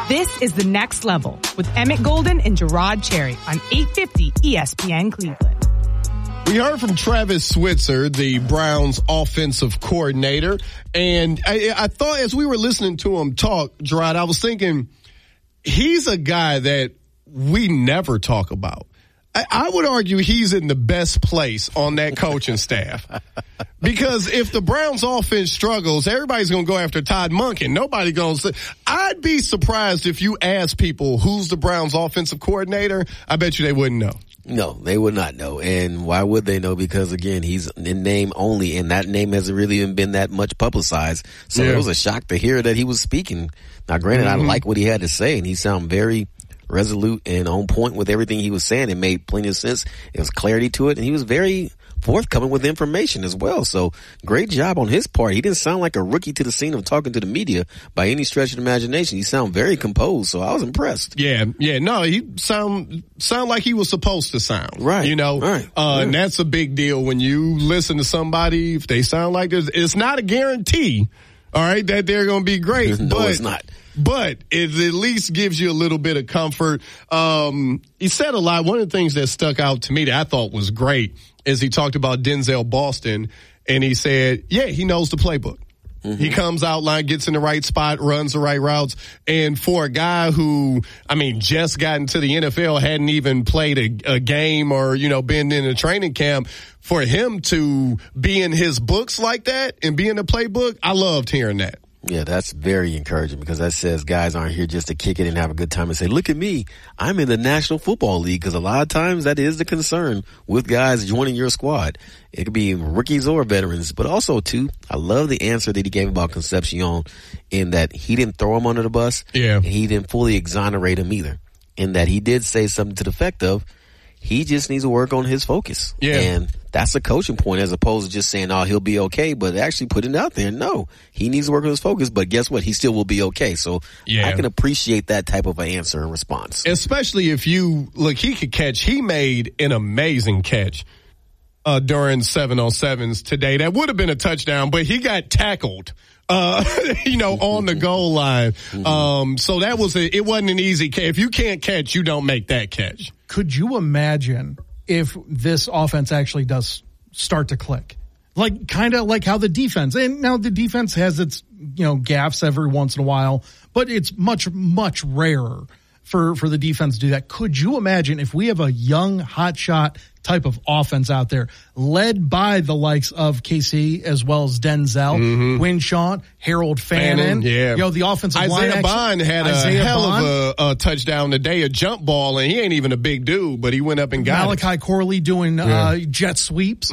This is The Next Level with Emmett Golden and Gerard Cherry on 850 ESPN Cleveland. We heard from Travis Switzer, the Browns offensive coordinator, and I thought as we were listening to him talk, Gerard, I was thinking he's a guy that we never talk about. I would argue he's in the best place on that coaching staff. Because if the Browns offense struggles, everybody's going to go after Todd Monken. Nobody going to say. I'd be surprised if you ask people who's the Browns offensive coordinator. I bet you they wouldn't know. No, they would not know. And why would they know? Because, again, he's in name only, and that name hasn't really even been that much publicized. So It was a shock to hear that he was speaking. Now, granted, I like what he had to say, and he sounded very resolute and on point with everything he was saying. It made plenty of sense. There was clarity to it, and he was very forthcoming with information as well. So great job on his part. He didn't sound like a rookie to the scene of talking to the media by any stretch of the imagination. He sounded very composed, so I was impressed. Yeah. No, he sound like he was supposed to sound. Right. You know, right. And that's a big deal when you listen to somebody, if they sound like this. It's not a guarantee, all right, that they're going to be great. No, but it's not. But it at least gives you a little bit of comfort. He said a lot. One of the things that stuck out to me that I thought was great is he talked about Denzel Boston, and he said, yeah, he knows the playbook. Mm-hmm. He comes out line, gets in the right spot, runs the right routes. And for a guy who, just got into the NFL, hadn't even played a game or, been in a training camp, for him to be in his books like that and be in the playbook, I loved hearing that. Yeah, that's very encouraging because that says guys aren't here just to kick it and have a good time and say, look at me, I'm in the National Football League, because a lot of times that is the concern with guys joining your squad. It could be rookies or veterans, but also, too, I love the answer that he gave about Concepcion in that he didn't throw him under the bus. Yeah. And he didn't fully exonerate him either, in that he did say something to the effect of, he just needs to work on his focus. Yeah. And that's a coaching point as opposed to just saying, oh, he'll be okay, but actually putting it out there. No, he needs to work on his focus, but guess what? He still will be okay. So I can appreciate that type of an answer and response. Especially if he could catch. He made an amazing catch during 7-on-7s today. That would have been a touchdown, but he got tackled. On the goal line. So that it wasn't an easy catch. If you can't catch, you don't make that catch. Could you imagine if this offense actually does start to click? Like, kind of like how the defense, and now the defense has its, gaffes every once in a while, but it's much, much rarer for the defense to do that. Could you imagine if we have a young, hotshot type of offense out there led by the likes of KC as well as Denzel, Winshaw, Harold Fannin. Yeah. The offensive Isaiah line. Bond had a hell of a touchdown today, a jump ball, and he ain't even a big dude, but he went up and got Malachi Corley doing jet sweeps.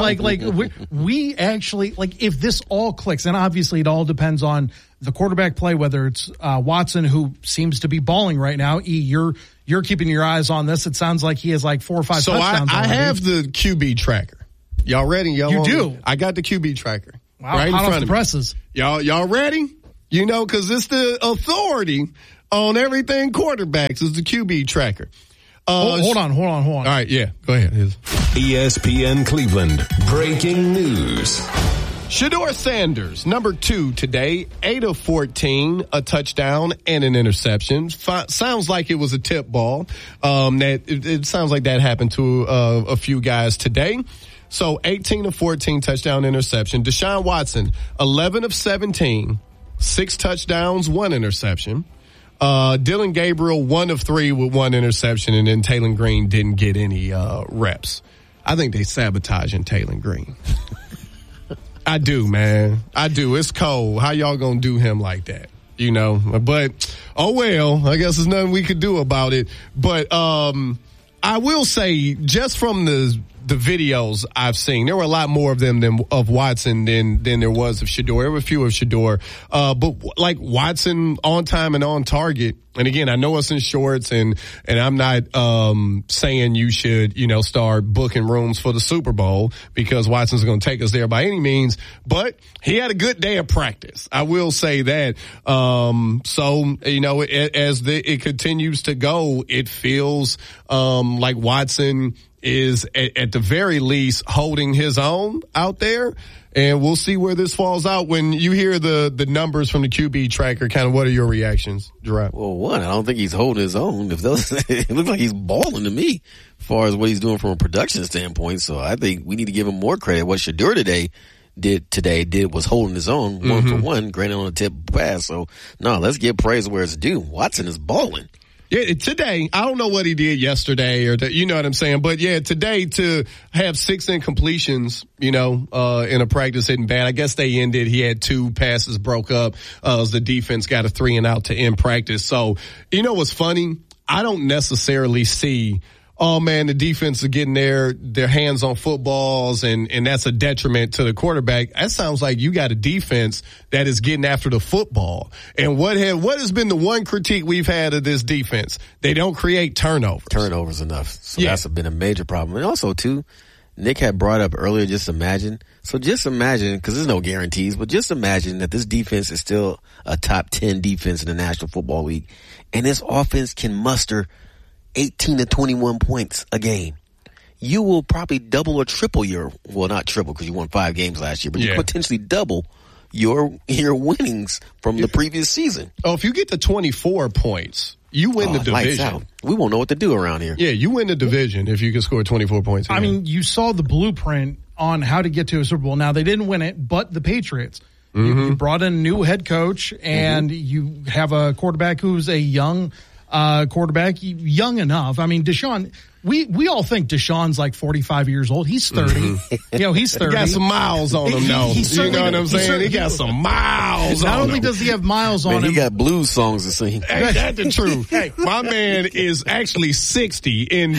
We actually, if this all clicks, and obviously it all depends on the quarterback play, whether it's Watson, who seems to be balling right now. You're keeping your eyes on this. It sounds like he has 4 or 5 touchdowns. I have the QB tracker. Y'all ready? You do? I got the QB tracker. Wow, right in hot front off the of presses. Y'all ready? Because it's the authority on everything quarterbacks is the QB tracker. Hold on. All right, yeah, go ahead. ESPN Cleveland, breaking news. Shedeur Sanders, number 2 today, 8 of 14, a touchdown and an interception. Sounds like it was a tip ball. It sounds like that happened to a few guys today. So 18 of 14, touchdown, interception. Deshaun Watson, 11 of 17, 6 touchdowns, 1 interception. Dylan Gabriel, 1 of 3 with 1 interception, and then Taylor Green didn't get any reps. I think they sabotaging Taylor Green. I do, man. I do. It's cold. How y'all gonna do him like that? But, oh well, I guess there's nothing we could do about it. But I will say, just from the videos I've seen, there were a lot more of them of Watson than there was of Shedeur. There were a few of Shedeur. But Watson on time and on target. And again, I know it's in shorts and I'm not, saying you should, start booking rooms for the Super Bowl because Watson's going to take us there by any means, but he had a good day of practice. I will say that. As it continues to go, it feels, like Watson is at the very least holding his own out there. And we'll see where this falls out. When you hear the numbers from the QB tracker, kind of what are your reactions, Gerard? Well, one, I don't think he's holding his own. It looks like he's balling to me as far as what he's doing from a production standpoint. So I think we need to give him more credit. What Shedeur did was holding his own 1-for-1, granted on a tip pass. So no, let's give praise where it's due. Watson is balling. Yeah, today, I don't know what he did yesterday you know what I'm saying? But yeah, today to have 6 incompletions, in a practice isn't bad. I guess they ended. He had 2 passes broke up. The defense got a 3 and out to end practice. So, what's funny? I don't necessarily see, oh man, the defense is getting their hands on footballs and that's a detriment to the quarterback. That sounds like you got a defense that is getting after the football. And what has been the one critique we've had of this defense? They don't create turnovers. Turnovers enough. So that's been a major problem. And also too, Nick had brought up earlier, just imagine, because there's no guarantees, but just imagine that this defense is still a top 10 defense in the National Football League. And this offense can muster 18 to 21 points a game. You will probably double or triple not triple because you won 5 games last year, but you potentially double your winnings from the previous season. Oh, if you get to 24 points, you win the division. We won't know what to do around here. Yeah, you win the division if you can score 24 points. I mean, you saw the blueprint on how to get to a Super Bowl. Now, they didn't win it, but the Patriots. You brought in a new head coach, and you have a quarterback who's a young quarterback, young enough. I mean, Deshaun, we all think Deshaun's like 45 years old. He's 30. He's 30. He got some miles on him, though. You know what I'm saying? He got some miles on him. Not only does he have miles on him. He got blues songs to sing. Hey, that's the truth. Hey, my man is actually 60 and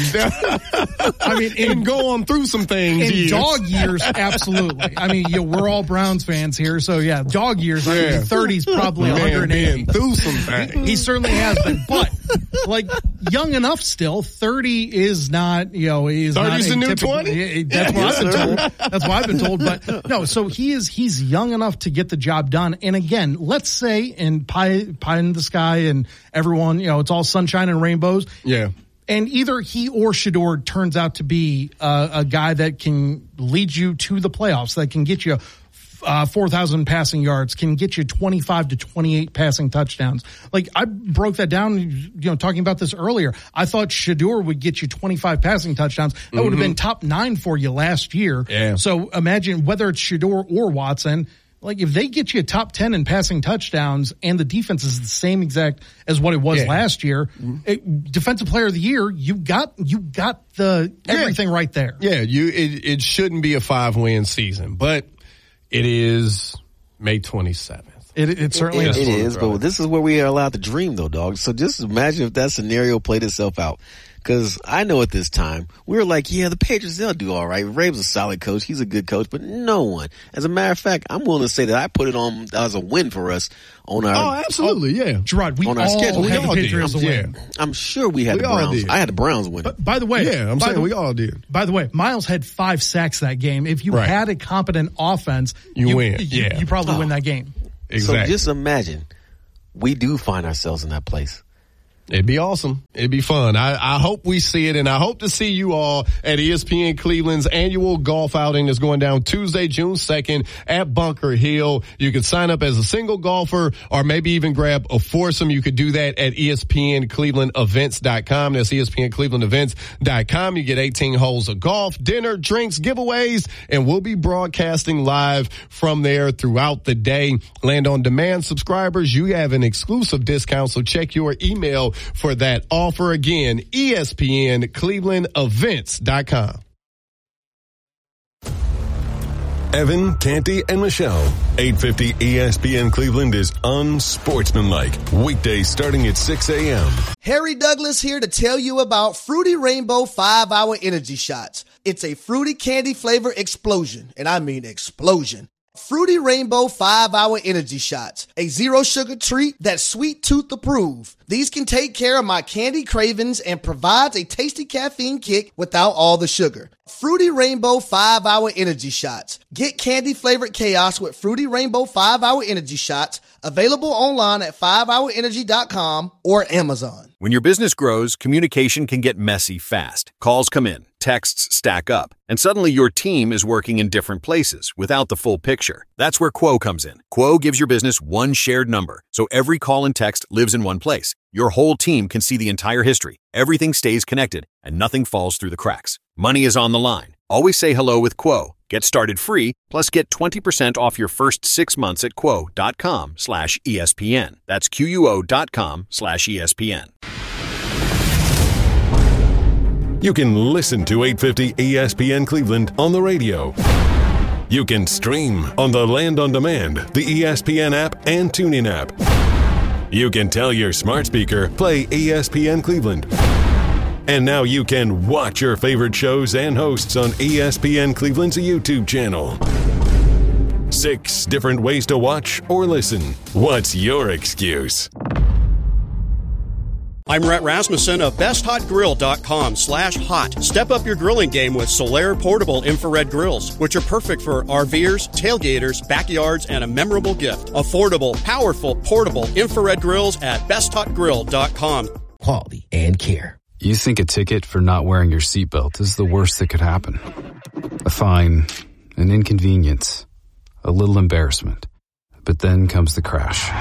going through some things. In dog years, absolutely. I mean, we're all Browns fans here, so yeah, dog years. I mean, 30's probably 180. Through some things. He certainly has been, but like young enough still. 30 is not, he's 30's not the new 20. That's what I've been told. That's what I've been told. But no, so he's young enough to get the job done. And again, let's say in pie in the sky and everyone, it's all sunshine and rainbows. Yeah. And either he or Shedeur turns out to be a guy that can lead you to the playoffs, that can get you 4,000 passing yards, can get you 25 to 28 passing touchdowns. Like, I broke that down, talking about this earlier. I thought Shedeur would get you 25 passing touchdowns. That would have been top 9 for you last year. Yeah. So imagine whether it's Shedeur or Watson, like if they get you top 10 in passing touchdowns and the defense is the same exact as what it was last year, defensive player of the year, you got the everything right there. Yeah, it shouldn't be a 5-win season, but it is May 27th. It certainly is. It is, but this is where we are allowed to dream, though, dog. So just imagine if that scenario played itself out. Because I know at this time, we were like, the Patriots, they'll do all right. Ray was a solid coach. He's a good coach, but no one. As a matter of fact, I'm willing to say that I put it on as a win for us on our... Oh, absolutely, yeah. Gerard, we on our all schedule. had the Patriots did. win. I'm sure we had the Browns. I had the Browns win. By the way... Yeah, I'm saying we all did. By the way, Miles had 5 sacks that game. If you had a competent offense... You win. You probably win that game. Exactly. So just imagine we do find ourselves in that place. It'd be awesome. It'd be fun. I hope we see it, and I hope to see you all at ESPN Cleveland's annual golf outing that's going down Tuesday, June 2nd at Bunker Hill. You can sign up as a single golfer or maybe even grab a foursome. You could do that at ESPNClevelandEvents.com. That's ESPNClevelandEvents.com. You get 18 holes of golf, dinner, drinks, giveaways, and we'll be broadcasting live from there throughout the day. Land on Demand subscribers, you have an exclusive discount, so check your email for that offer. Again, ESPNClevelandEvents.com. Evan, Canty, and Michelle. 850 ESPN Cleveland is unsportsmanlike. Weekdays starting at 6 a.m. Harry Douglas here to tell you about Fruity Rainbow 5-Hour Energy Shots. It's a fruity candy flavor explosion, and I mean explosion. Fruity Rainbow 5-Hour Energy Shots, a zero sugar treat that's sweet tooth approved. These can take care of my candy cravings and provides a tasty caffeine kick without all the sugar. Fruity Rainbow 5-Hour Energy Shots. Get candy flavored chaos with Fruity Rainbow 5-Hour Energy Shots, available online at 5hourenergy.com or Amazon. When your business grows, communication can get messy fast. Calls come in. texts stack up, and suddenly your team is working in different places without the full picture. That's where Quo comes in. Quo gives your business one shared number, so every call and text lives in one place. Your whole team can see the entire history. Everything stays connected, and nothing falls through the cracks. Money is on the line. Always say hello with Quo. Get started free, plus get 20% off your first 6 months at quo.com/ESPN. That's QUO.com/ESPN. You can listen to 850 ESPN Cleveland on the radio. You can stream on the Land on Demand, the ESPN app, and TuneIn app. You can tell your smart speaker, play ESPN Cleveland. And now you can watch your favorite shows and hosts on ESPN Cleveland's YouTube channel. 6 different ways to watch or listen. What's your excuse? I'm Rhett Rasmussen of BestHotGrill.com/hot. Step up your grilling game with Solaire portable infrared grills, which are perfect for RVers, tailgaters, backyards, and a memorable gift. Affordable, powerful, portable infrared grills at BestHotGrill.com. Quality and care. You think a ticket for not wearing your seatbelt is the worst that could happen. A fine, an inconvenience, a little embarrassment. But then comes the crash.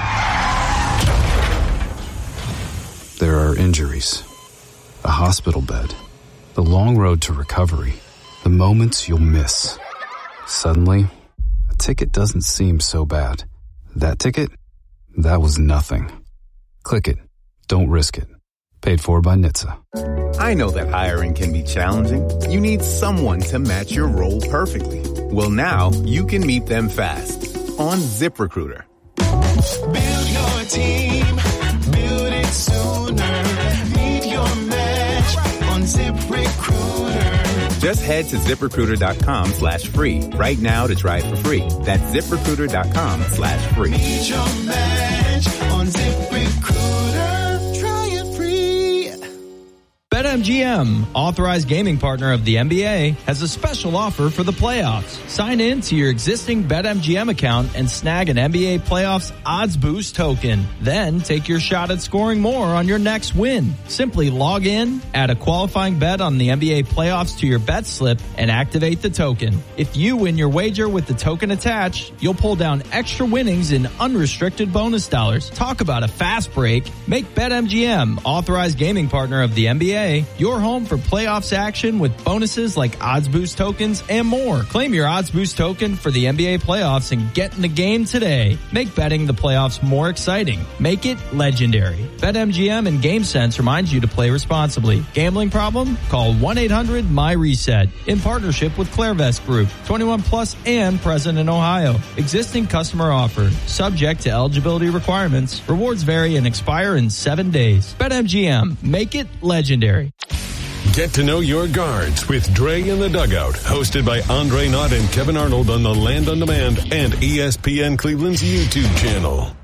There are injuries, a hospital bed, the long road to recovery, the moments you'll miss. Suddenly, a ticket doesn't seem so bad. That ticket? That was nothing. Click it. Don't risk it. Paid for by NHTSA. I know that hiring can be challenging. You need someone to match your role perfectly. Well, now you can meet them fast on ZipRecruiter. Build your team. Build it sooner. Meet your match on ZipRecruiter. Just head to ZipRecruiter.com/free right now to try it for free. That's ZipRecruiter.com/free. Meet your match on ZipRecruiter. Try it free. BetMGM, authorized gaming partner of the NBA, has a special offer for the playoffs. Sign in to your existing BetMGM account and snag an NBA playoffs odds boost token. Then take your shot at scoring more on your next win. Simply log in, add a qualifying bet on the NBA playoffs to your bet slip, and activate the token. If you win your wager with the token attached, you'll pull down extra winnings in unrestricted bonus dollars. Talk about a fast break. Make BetMGM, authorized gaming partner of the NBA, your home for playoffs action with bonuses like odds boost tokens and more. Claim your odds boost token for the NBA playoffs and get in the game today. Make betting the playoffs more exciting. Make it legendary. BetMGM and GameSense reminds you to play responsibly. Gambling problem? Call 1-800-MY-RESET in partnership with Clairvest Group. 21 plus and present in Ohio. Existing customer offer. Subject to eligibility requirements. Rewards vary and expire in 7 days. BetMGM. Make it legendary. Get to know your guards with Dre in the Dugout, hosted by Andre Knott and Kevin Arnold on the Land on Demand and ESPN Cleveland's YouTube channel.